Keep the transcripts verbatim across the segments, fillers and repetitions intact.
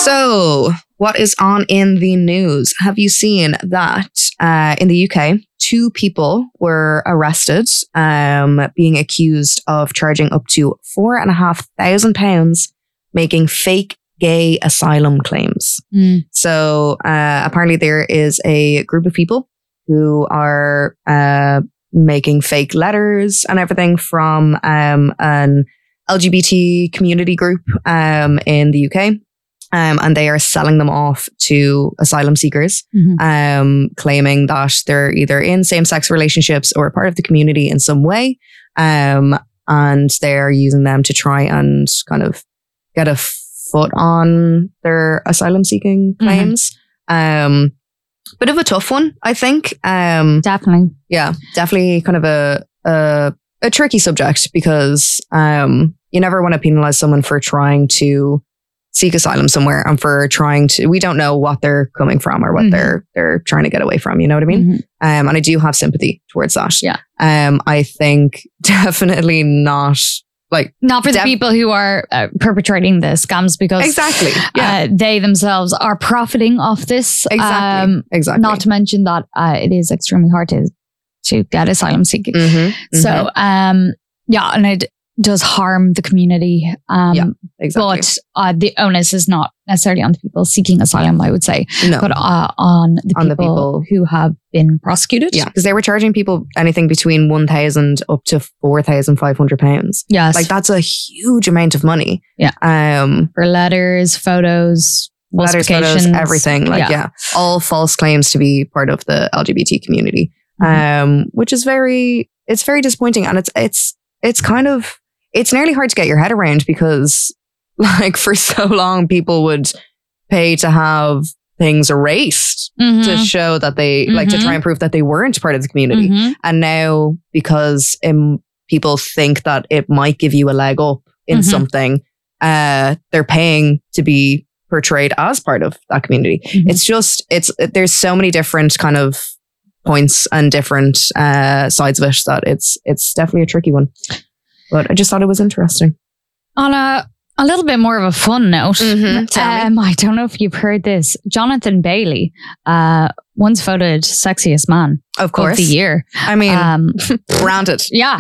So, what is on in the news? Have you seen that uh, in the U K, two people were arrested um, being accused of charging up to four and a half thousand pounds making fake gay asylum claims. Mm. So, uh, apparently there is a group of people who are uh, making fake letters and everything from um, an L G B T community group um, in the U K. Um, and they are selling them off to asylum seekers, Mhm. um, claiming that they're either in same-sex relationships or a part of the community in some way. Um, and they're using them to try and kind of get a foot on their asylum seeking claims. Um, bit of a tough one, I think. Um, Definitely. yeah, definitely kind of a, a, a tricky subject because um, you never want to penalize someone for trying to seek asylum somewhere and for trying to, we don't know what they're coming from or what Mhm. they're they're trying to get away from, you know what I mean? Mhm. Um, and I do have sympathy towards that. Yeah. Um, I think definitely not like Not for the Def- people who are uh, perpetrating the scams because exactly. Yeah, uh, they themselves are profiting off this. exactly. Um, exactly. Not to mention that uh, it is extremely hard to to get asylum seeking. Mhm, mhm. So, um, yeah, and it does harm the community. Um, Yeah, exactly. But uh, the onus is not necessarily on the people seeking asylum, I would say, no. but uh, on, the, On the people people- who have been prosecuted. Yeah, because they were charging people anything between one thousand up to four thousand five hundred pounds. Yes. Like that's a huge amount of money. Yeah. Um, For letters, photos, letters, photos, falsifications, everything. Like, yeah. all false claims to be part of the L G B T community, Mhm. um, which is very, it's very disappointing. And it's, it's, it's kind of, it's nearly hard to get your head around because like for so long people would pay to have things erased Mhm. to show that they, like to Mhm. try and prove that they weren't part of the community. Mhm. And now because um, people think that it might give you a leg up in Mhm. something, uh, they're paying to be portrayed as part of that community. Mhm. It's just, it's, there's so many different kind of points and different uh, sides of it that it's, it's definitely a tricky one. But I just thought it was interesting. On a, a little bit more of a fun note, Mhm. Tell me. um, I don't know if you've heard this. Jonathan Bailey uh, once voted sexiest man Of of course. the year. I mean, Um, granted. yeah.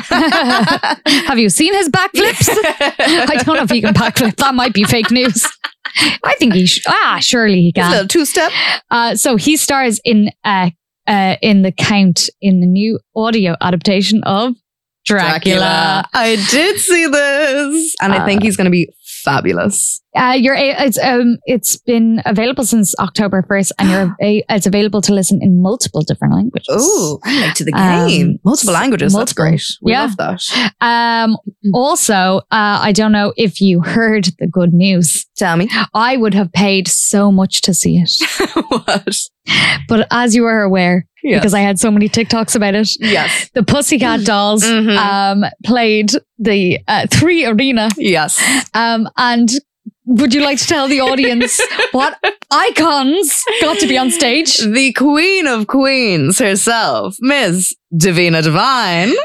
Have you seen his backflips? I don't know if he can backflip. That might be fake news. I think he sh- ah surely he A can. little two-step. Uh, so he stars in uh, uh, in The Count in the new audio adaptation of Dracula. I did see this. And I Uh, think he's going to be fabulous. Uh, you're a- it's um it's been available since October first, and you're a- it's available to listen in multiple different languages. Oh, I like to the Um, game. multiple languages. multiple. That's great. We Yeah. love that. Um. Also, uh, I don't know if you heard the good news. Tell me. I would have paid so much to see it, What? but as you are aware, Yes. because I had so many TikToks about it, Yes. the Pussycat Dolls Mhm. um played the uh, Three Arena. Yes. Um, and would you like to tell the audience what icons got to be on stage? The Queen of Queens herself, Miss Davina Divine,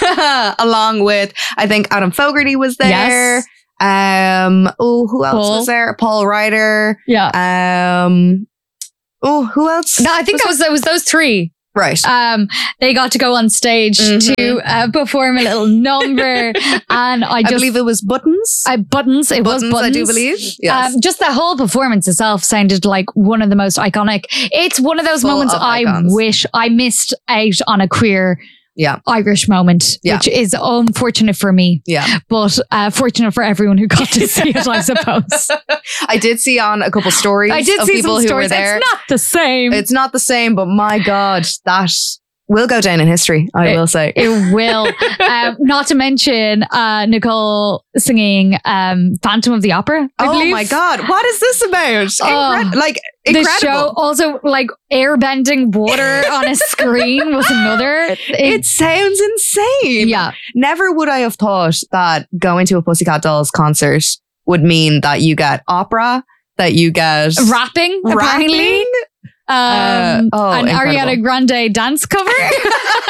along with, I think Adam Fogarty was there. Yes. Um, oh, who else Paul. was there? Paul Ryder. Yeah. Um, oh, who else? No, I think that was that was those three. Right. Um, they got to go on stage Mhm. to uh, perform a little number, and I I just believe it was Buttons. I buttons. It buttons, was buttons. I do believe. Yes. Um, just the whole performance itself sounded like one of the most iconic. It's one of those Full moments of I icons. wish I missed out on a queer yeah. Irish moment, Yeah. which is unfortunate for me, Yeah. but uh, fortunate for everyone who got to see it, I suppose. I did see on a couple stories I did of see people some who stories. were there. It's not the same. It's not the same, but my God, that will go down in history, I It- will say. It will. um, not to mention uh, Nicole singing um, Phantom of the Opera, I oh believe. my God, what is this about? Incred- Oh, like, The incredible. show also like airbending water on a screen was another. It sounds insane. yeah. Never would I have thought that going to a Pussycat Dolls concert would mean that you get opera, that you get Rapping, apparently. rapping. Um, Uh, oh, an incredible. Ariana Grande dance cover.